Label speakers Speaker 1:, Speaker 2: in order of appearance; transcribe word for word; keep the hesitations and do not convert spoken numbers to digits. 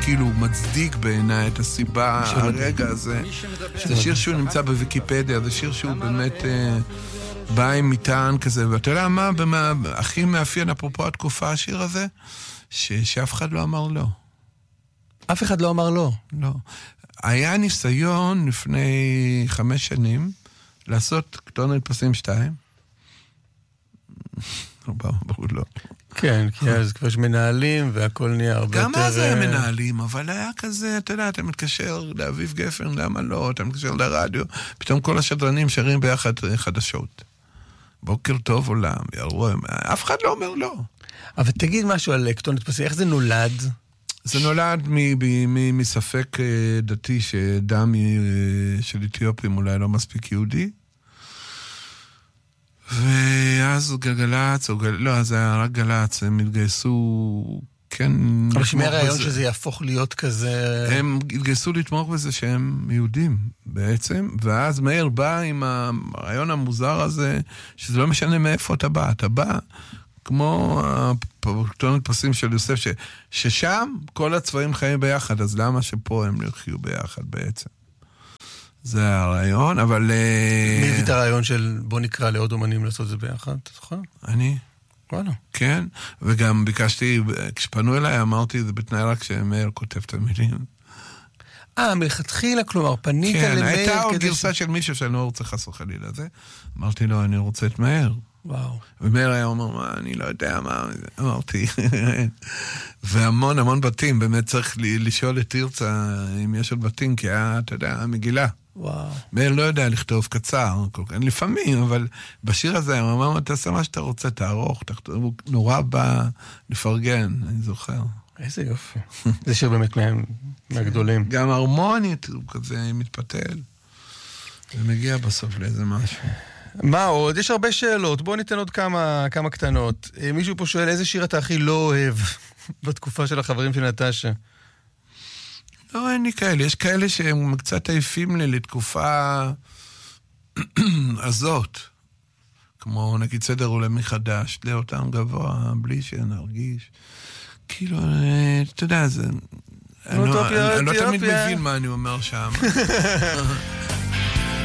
Speaker 1: כאילו מצדיק בעיניי את הסיבה, הרגע הזה. זה שיר שהוא נמצא בוויקיפדיה, זה שיר שהוא באמת בא עם מטען כזה, ואתה יודע מה, הכי מאפיין אפרופו התקופה השיר הזה, שאף אחד לא אמר לא.
Speaker 2: אף אחד לא אמר לא.
Speaker 1: לא. היה ניסיון לפני חמש שנים לעשות כתון נדפסים שתיים. ברור לא.
Speaker 2: כן, כי אז כבר יש מנהלים והכל נהיה הרבה יותר...
Speaker 1: גם אז היה מנהלים, אבל היה כזה, אתה יודע, אתה מתקשר לאביב גפן, למה לא, אתה מתקשר לרדיו, פתאום כל השדרנים שרים ביחד חדשות. בוקר טוב עולם, אף אחד לא אומר לא.
Speaker 2: אבל תגיד משהו על כתון נדפסים, איך זה נולד?
Speaker 1: זה נולד מספק דתי שדם של אתיופים אולי לא מספיק יהודי, ואז גלגלץ, או גל... לא, אז היה רק גלץ, הם התגייסו, כן...
Speaker 2: אבל שמי הרעיון שזה יהפוך להיות כזה...
Speaker 1: הם התגייסו לתמוך בזה שהם יהודים בעצם, ואז מאיר בא עם הרעיון המוזר הזה, שזה לא משנה מאיפה אתה בא, אתה בא... כמו כתון נדפסים של יוסף, ש, ששם כל הצבעים חיים ביחד, אז למה שפה הם יחיו ביחד בעצם? זה הרעיון, אבל...
Speaker 2: מי הביא את הרעיון של בוא נקרא לעוד אומנים לעשות זה ביחד? אתה זוכר?
Speaker 1: אני.
Speaker 2: וואלה.
Speaker 1: כן, וגם ביקשתי, כשפנו אליי אמרתי, זה בתנאי רק שמאיר כותב את המילים.
Speaker 2: אה, מלכתחילה, כלומר, פנית
Speaker 1: כן,
Speaker 2: למאיר...
Speaker 1: כן, הייתה עוד גרסה של מישהו שאני לא רוצה חס וחלילה זה. אמרתי לו, אני רוצה את מאיר.
Speaker 2: וואו.
Speaker 1: ומאיר היה אומר, מה, אני לא יודע מה, אמרתי. והמון, המון בתים, באמת צריך לשאול את תרצה אם יש עוד בתים, כי היה, אתה יודע, מגילה.
Speaker 2: וואו.
Speaker 1: מאיר לא יודע לכתוב קצר, לפעמים, אבל בשיר הזה, הוא אמר, תעשה מה שאתה רוצה, תערוך, הוא נורא בא לפרגן, אני זוכר.
Speaker 2: איזה יופי. זה שיר באמת מהגדולים.
Speaker 1: גם הרמונית, הוא כזה מתפתל. זה מגיע בסוף לאיזה משהו.
Speaker 2: מה עוד? יש הרבה שאלות. בואו ניתן עוד כמה, כמה קטנות. מישהו פה שואל, איזה שיר אתה הכי לא אוהב בתקופה של החברים של נטשה?
Speaker 1: לא, אין לי כאלה. יש כאלה שהם קצת עייפים לי לתקופה הזאת. כמו נגיד סדר עולה מחדש, לאותם גבוה, בלי שנרגיש. כאילו, אתה יודע, זה... אני לא תמיד מבין מה אני אומר שם.